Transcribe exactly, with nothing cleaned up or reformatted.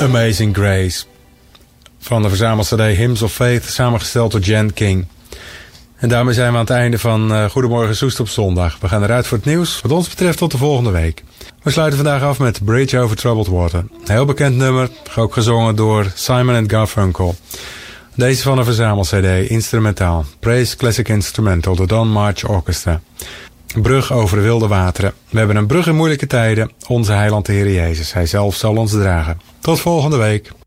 Amazing Grace. Van de verzameld C D Hymns of Faith, samengesteld door Jan King. En daarmee zijn we aan het einde van uh, Goedemorgen Soest op zondag. We gaan eruit voor het nieuws. Wat ons betreft tot de volgende week. We sluiten vandaag af met Bridge Over Troubled Water. Een heel bekend nummer, ook gezongen door Simon and Garfunkel. Deze van een verzameld C D, instrumentaal. Praise Classic Instrumental, de Don March Orchestra. Brug over de wilde wateren. We hebben een brug in moeilijke tijden. Onze heiland de Heer Jezus. Hij zelf zal ons dragen. Tot volgende week.